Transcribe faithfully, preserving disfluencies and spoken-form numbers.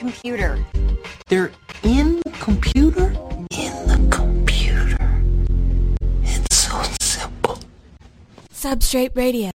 computer. They're in the computer? In the computer. It's so simple. Substrate Radio.